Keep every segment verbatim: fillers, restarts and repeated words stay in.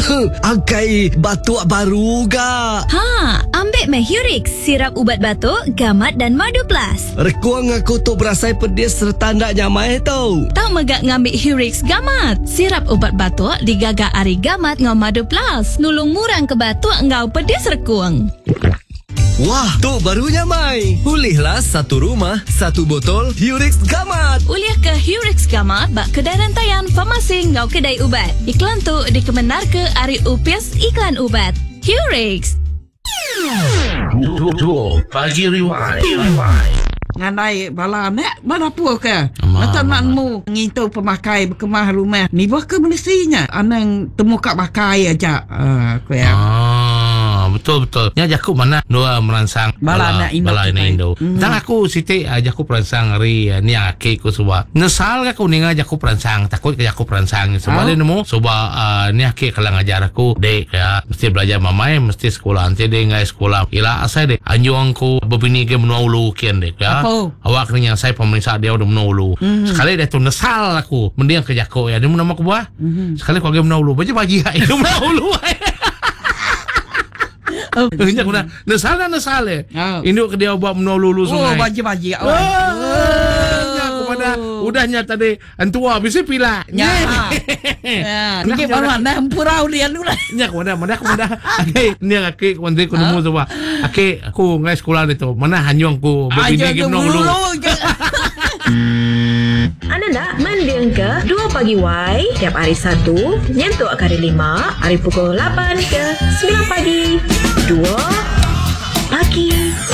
Angkai batuk baru ga. Ha, ambil meh Hurix, sirap ubat batuk, gamat dan madu plus. Rekuang aku tu berasai pedis serta ndak nyamai tau. Tak megak ngambil Hurix gamat. Sirap ubat batuk digagak ari gamat ngau madu plus. Nulung murang ke batuk ngau pedis rekuang. Wah, tu barunya Mai. Pulihlah satu rumah, satu botol Hurix Gamat. Uliah ke Hurix Gamat bak kedai rantaian farmasi ngau kedai ubat. Iklan tu dikebenar ke Ari Upis Iklan Ubat. Hurix. Dua pagi riwai. Nganai bala nek mana puas ke? Mata nakmu ngintu pemakai berkemah rumah. Ni bah ke menisinya. Anang temu kat pakai aja. Ah, aku ya. Betul betul. Nya jaku mana dua merangsang bala nak Indo. Bala nak Indo. Tang aku siti jaku perangsang hari ni ake ku suba. Nesal aku ninga jaku perangsang takut ke jaku perangsang sebab dia nemu sebab ni ake kalau ngajar aku dek ya mesti belajar mamai mesti sekolah nanti dia ngai sekolah. Ila asai dek anjuang ku bebini ke menulu kian dek ya. Awak ni yang saya pemeriksa dia udah menulu. Sekali dia tu nesal aku mendiang ke jaku ya dia nama aku buah. Sekali kau ge menulu baca pagi hai menulu. Oh, nya kuna nesal nesal eh. Induk ke dia buat menolulu sungai. Oh, baji-baji. Oh. Nya aku pada udahnya tadi antua bisa pila. Ya. Ya, ni baru anda empurau dia lu lah. Nya aku pada mana aku pada. Okey, ni aku kundi ku nemu coba. Okey, aku ngai sekolah itu. Mana hanyong ku bebini ke menolulu. Anda nak mendiang ke dua pagi Y tiap hari Sabtu nyentuk kali lima hari pukul lapan ke sembilan pagi. Dua pagi.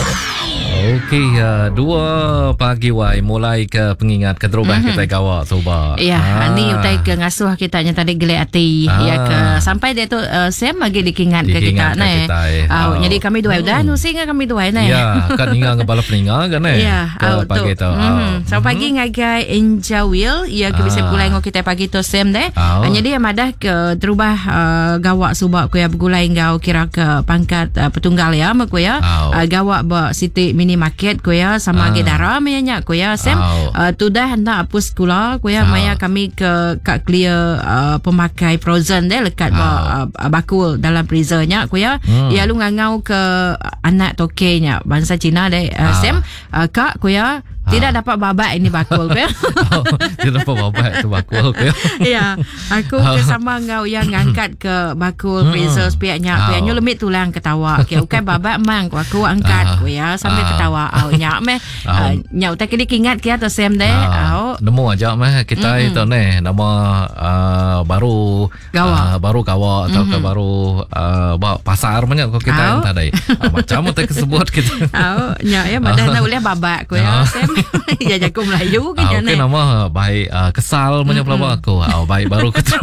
Okey, uh, dua pagi Y mulai ke pengingat ke terubah mm-hmm. kita gawak coba. Ya, ah. ni utai ke ngasuh kita nya tadi gelek hati ah. ya ke sampai dia tu uh, Sam lagi dikingat ke kita nah. Ah, oh. Jadi kami dua udah nu singa kami dua nah. Ya, kan inga ngabala peninga kan eh. Ya, ke pagi tu. Mm. So pagi ngagai enjawil ya ke bisa pulai ngo kita pagi tu Sam deh. Oh. Jadi madah ke terubah uh, gawak subak ku ya begulai ngau kira ke pangkat uh, petunggal ya mak ku ya. Oh. Uh, gawak ba siti mini market ko ya sama ah. gedara maya ko ya Sam oh. uh, tu dah hendak hapus sekolah ko ya oh. maya kami ke kat clear uh, pemakai frozen deh lekat oh. ba, uh, bakul dalam freezernya ko ya hmm. ya lu ngangau ke anak tokenya bangsa Cina deh uh, oh. Sam uh, kak ko ya tidak dapat babak ini bakul ko ya. Oh, tidak dapat babak tu bakul ko ya. Ya, aku ke sama ngau yang ngangkat ke bakul freezer piaknya piaknya lemit tulang ketawa. Okey, ukai babak mang ko aku angkat ko ya sambil ketawa. Au nyak meh. Nyak utai kini ingat ke atau Sam deh. Au. Nemu aja meh kita itu nih nama uh, baru uh, baru kawa atau ke baru uh, pasar banyak ko kita tadi. Uh, macam utai kesebut kita. Au, nyak ya badan nak boleh babak ko ya Sam. Ya jago Melayu ke jana. Okey nama baik uh, kesal banyak pelabak aku. Oh, baik baru ketemu.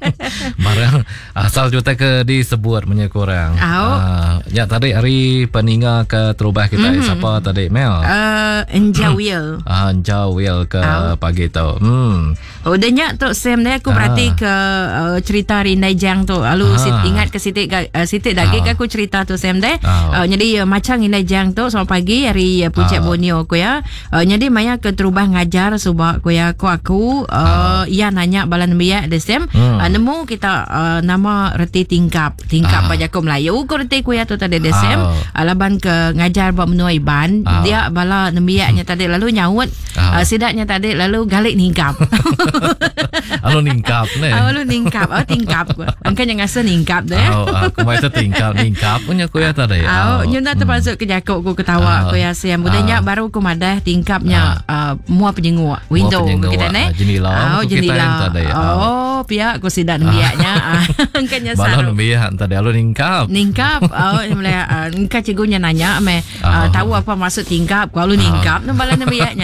Barang asal juta ke disebut banyak kurang. Uh, ya tadi hari peninga ke terubah kita mm-hmm. siapa tadi Mel? Uh, Enjawil. Ah, Enjawil ke oh. pagi tu. Hmm. Oh, denyak tu Sam deh aku berarti ah. ke uh, cerita Rindai Jang tu. Lalu ah. sit, ingat ke sitik uh, sitik daging ah. aku cerita tu Sam deh. Ah. Uh, jadi uh, macam Rindai Jang tu selamat pagi hari uh, Puncak ah. Borneo aku ya. Uh, jadi maya ke terubah ngajar sebab aku ya aku aku uh, ia nanya balan biak de Sam. Hmm. Uh, nemu kita uh, nama reti tingkap. Tingkap ah. bajaku Melayu ko reti ku ya tu tadi de Sam. Ah. Alaban ke ngajar buat menua iban. Ah. Dia bala nembiaknya tadi lalu nyaut ah. uh, sidaknya tadi lalu galik ningkap. Alo ningkap ne. Alo ningkap, oh tingkap. Angkan yang ngasa ningkap deh. Oh, aku mai tu tingkap, ningkap punya ku ya tadi. Oh, nyunda termasuk ke jakok ku ketawa ku ya Sam. Budanya baru ku madah tingkapnya mua penyenguk window kita ne. Jendela. Oh, jendela. Oh, pihak ku sidak nembiaknya. Angkan nya saru. Bala nembiak tadi alo ningkap. Ningkap. Oh, mulai engkau cigunya nanya me tahu apa maksud tingkap. Kalau ningkap, nu bala nembiaknya